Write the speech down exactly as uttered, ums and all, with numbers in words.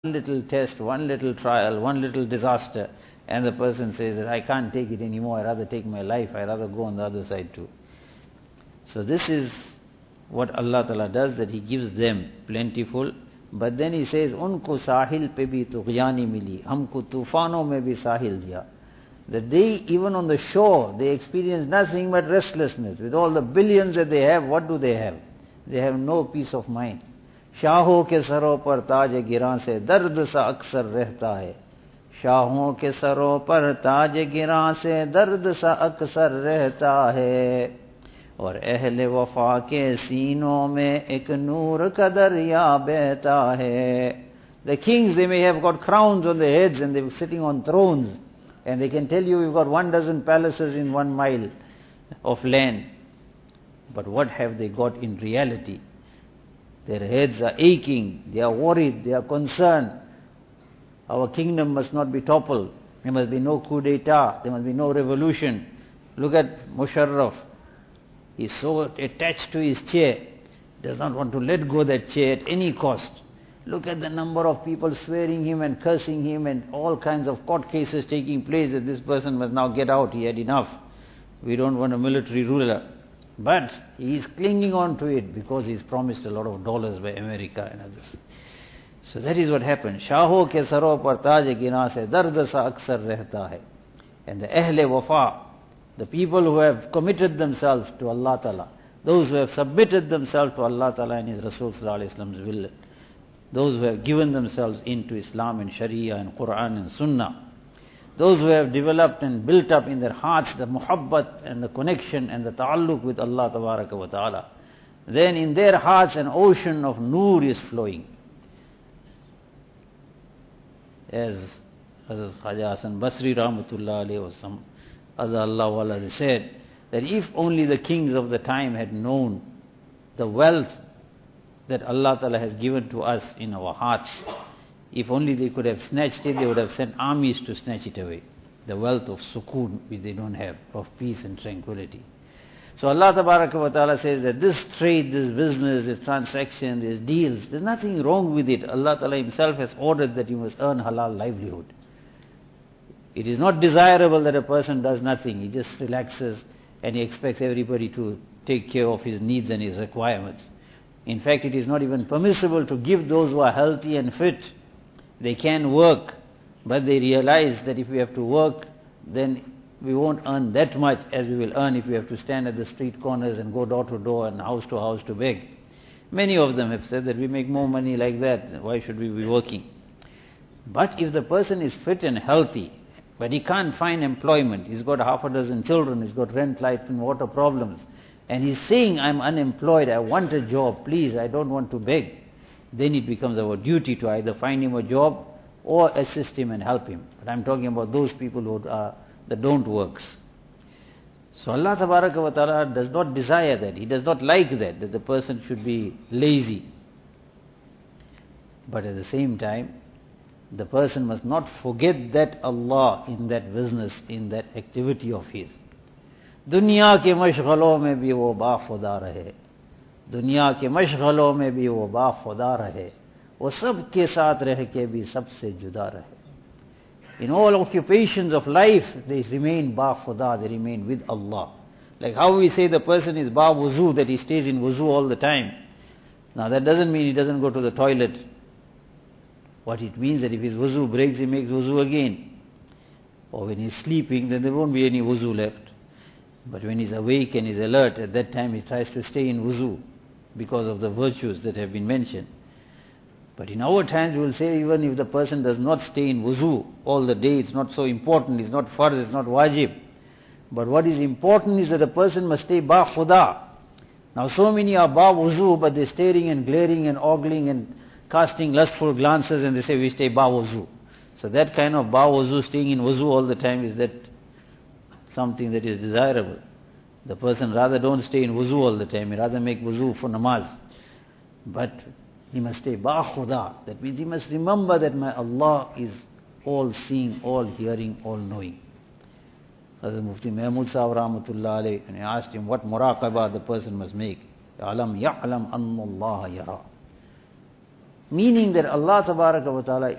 little test, one little trial, one little disaster, and the person says that I can't take it anymore, I'd rather take my life, I'd rather go on the other side too. So this is what Allah Ta'ala does, that He gives them plentiful, but then He says, Unko sahil pe bhi tughyani mili, humko tufano mein bhi sahil diya. That they, even on the shore, they experience nothing but restlessness. With all the billions that they have, what do they have? They have no peace of mind. शाहों के सरों पर ताज गिरां से दर्द सा अक्सर रहता है. शाहों के सरों पर ताज गिरां से दर्द सा अक्सर रहता है. और अहले वफा के सीनों में एक नूर का दरिया बहता है. The kings, they may have got crowns on their heads and they're sitting on thrones, and they can tell you we've got one dozen palaces in one mile of land. But what have they got in reality? Their heads are aching, they are worried, they are concerned. Our kingdom must not be toppled. There must be no coup d'etat, there must be no revolution. Look at Musharraf. He's so attached to his chair, does not want to let go that chair at any cost. Look at the number of people swearing him and cursing him, and all kinds of court cases taking place that this person must now get out, he had enough. We don't want a military ruler. But he is clinging on to it because he's promised a lot of dollars by America and others. So that is what happened. Shaho ke saro par taj gina se dard sa aksar rehta hai. And the Ahle Wafa, the people who have committed themselves to Allah Ta'ala, those who have submitted themselves to Allah Ta'ala and His Rasul Sallallahu Alaihi Wasallam's will, those who have given themselves into Islam and Sharia and Quran and Sunnah, those who have developed and built up in their hearts the muhabbat and the connection and the ta'alluq with Allah Tabaraka wa Ta'ala, then in their hearts an ocean of noor is flowing. As Hazrat Khaja Hasan Basri Rahmatullah alayhi wa some other Allah Wala said, that if only the kings of the time had known the wealth that Allah Ta'ala has given to us in our hearts, if only they could have snatched it, they would have sent armies to snatch it away. The wealth of sukoon which they don't have, of peace and tranquility. So Allah Tabaraka wa Ta'ala says that this trade, this business, this transaction, these deals, there's nothing wrong with it. Allah Ta'ala Himself has ordered that you must earn halal livelihood. It is not desirable that a person does nothing. He just relaxes and he expects everybody to take care of his needs and his requirements. In fact, it is not even permissible to give those who are healthy and fit. They can work, but they realize that if we have to work, then we won't earn that much as we will earn if we have to stand at the street corners and go door to door and house to house to beg. Many of them have said that we make more money like that, why should we be working? But if the person is fit and healthy, but he can't find employment, he's got half a dozen children, he's got rent, light and water problems, and he's saying, I'm unemployed, I want a job, please, I don't want to beg, then it becomes our duty to either find him a job or assist him and help him. But I'm talking about those people who are, that don't work. So Allah Tabaraka wa Ta'ala does not desire that. He does not like that, that the person should be lazy. But at the same time, the person must not forget that Allah in that business, in that activity of his. Dunya ke mashghalon mein bhi wo baakhуда rahe. दुनिया के मशगलों में भी वो बाखुदा रहे, वो सब के साथ रह के भी सबसे जुदा रहे. In all occupations of life, they remain bakhuda, they remain with Allah. Like how we say the person is ba wuzu, that he stays in wuzu all the time. Now that doesn't mean he doesn't go to the toilet. What it means that if his wuzu breaks, he makes wuzu again. Or when he's sleeping, then there won't be any wuzu left. But when he's awake and he's alert, at that time he tries to stay in wuzu, because of the virtues that have been mentioned. But in our times we will say, even if the person does not stay in wuzu all the day, it's not so important, it's not farz, it's not wajib. But what is important is that the person must stay ba khuda. Now so many are ba wuzu, but they're staring and glaring and ogling and casting lustful glances, and they say we stay ba wuzu. So that kind of ba wuzu, staying in wuzu all the time, is that something that is desirable? The person rather don't stay in wuzu all the time, he rather make wuzu for namaz. But he must stay ba khuda. That means he must remember that my Allah is all seeing, all hearing, all knowing. Hazrat Mufti Mahmud Sahib Rahmatullah alayhi, and I asked him what muraqabah the person must make. Alam ya'lam anna Allah yara. Meaning that Allah Tabaraka wa Ta'ala